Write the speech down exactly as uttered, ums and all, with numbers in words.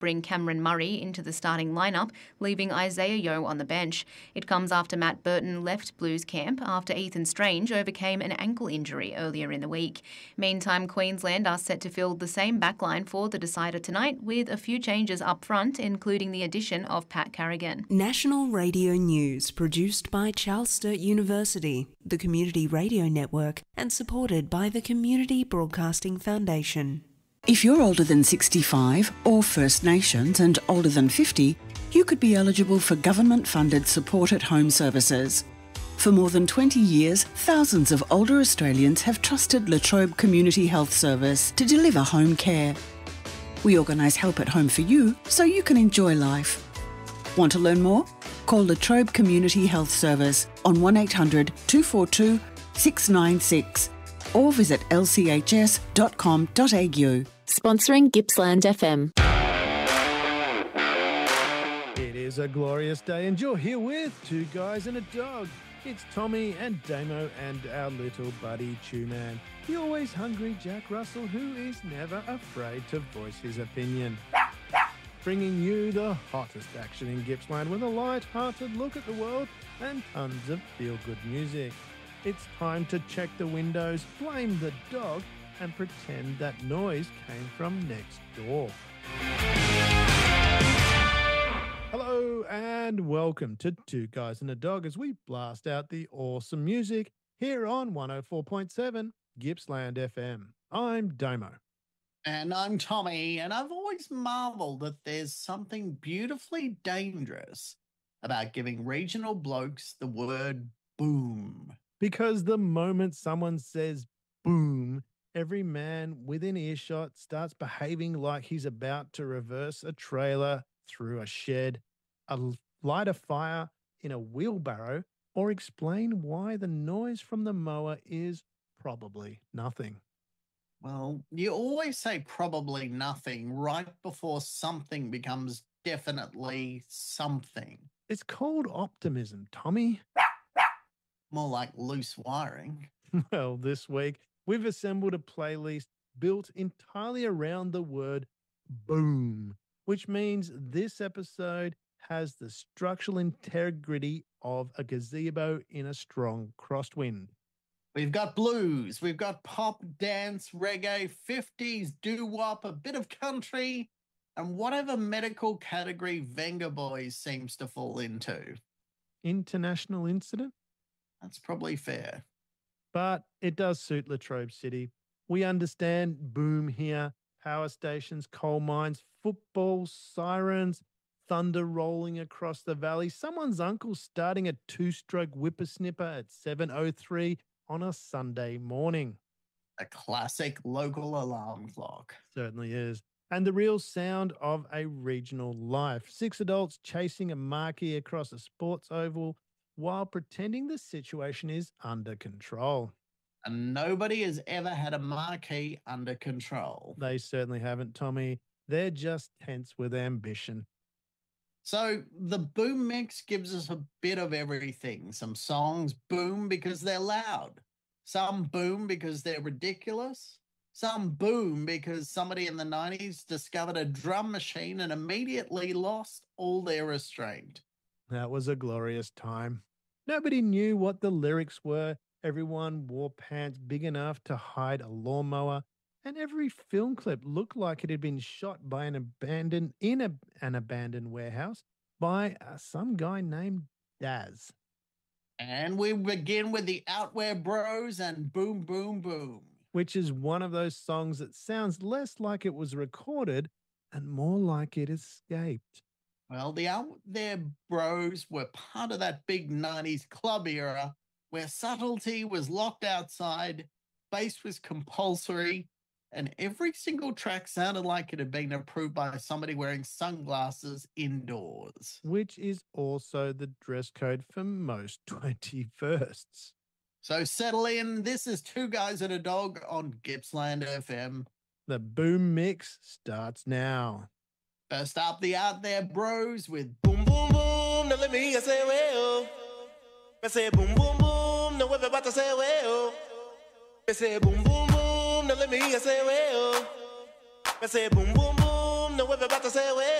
bring Cameron Murray into the starting lineup, leaving Isaiah Yeo on the bench. It comes after Matt Burton left Blues camp after Ethan Strange overcame an ankle injury earlier in the week. Meantime, Queensland are set to field the same backline for the decider tonight, with a few changes up front, including the addition of Pat Carrigan. National Radio News, produced by Charles Sturt University, the Community Radio Network, and supported by the Community Broadcasting Foundation. If you're older than sixty-five or First Nations and older than fifty, you could be eligible for government-funded support at home services. For more than twenty years, thousands of older Australians have trusted La Trobe Community Health Service to deliver home care. We organise help at home for you so you can enjoy life. Want to learn more? Call La Trobe Community Health Service on one eight hundred two four two six nine six or visit l c h s dot com dot a u. Sponsoring Gippsland F M. It is a glorious day and you're here with Two Guys and a Dog. It's Tommy and Damo and our little buddy Two-Man, the always hungry Jack Russell, who is never afraid to voice his opinion. Bringing you the hottest action in Gippsland with a light-hearted look at the world and tons of feel-good music. It's time to check the windows, blame the dog, and pretend that noise came from next door. Hello and welcome to Two Guys and a Dog as we blast out the awesome music here on one oh four point seven Gippsland F M. I'm Damo. And I'm Tommy, and I've always marvelled that there's something beautifully dangerous about giving regional blokes the word boom. Because the moment someone says boom, every man within earshot starts behaving like he's about to reverse a trailer through a shed, a light a fire in a wheelbarrow, or explain why the noise from the mower is probably nothing. Well, you always say probably nothing right before something becomes definitely something. It's called optimism, Tommy. More like loose wiring. Well, this week we've assembled a playlist built entirely around the word boom, which means this episode has the structural integrity of a gazebo in a strong crosswind. We've got blues, we've got pop, dance, reggae, fifties, doo-wop, a bit of country, and whatever medical category Venga Boys seems to fall into. International incident? That's probably fair. But it does suit Latrobe City. We understand boom here, power stations, coal mines, football, sirens, thunder rolling across the valley, someone's uncle starting a two-stroke whippersnipper at seven oh three on a Sunday morning. A classic local alarm clock. Certainly is. And the real sound of a regional life. Six adults chasing a marquee across a sports oval while pretending the situation is under control. And nobody has ever had a marquee under control. They certainly haven't, Tommy. They're just tense with ambition. So the boom mix gives us a bit of everything. Some songs boom because they're loud. Some boom because they're ridiculous. Some boom because somebody in the nineties discovered a drum machine and immediately lost all their restraint. That was a glorious time. Nobody knew what the lyrics were. Everyone wore pants big enough to hide a lawnmower. And every film clip looked like it had been shot by an abandoned in a, an abandoned warehouse by uh, some guy named Daz. And we begin with the Outwear Bros and Boom Boom Boom, which is one of those songs that sounds less like it was recorded and more like it escaped. Well, the Out There Bros were part of that big nineties club era where subtlety was locked outside, bass was compulsory, and every single track sounded like it had been approved by somebody wearing sunglasses indoors. Which is also the dress code for most twenty-firsts. So settle in. This is Two Guys and a Dog on Gippsland F M. The boom mix starts now. First up, the Out There Bros with Boom Boom Boom. Now let me hear say well. I say boom boom boom. Now everybody say well. I say boom boom boom. Now let me hear say well. I say boom boom boom. no everybody say well.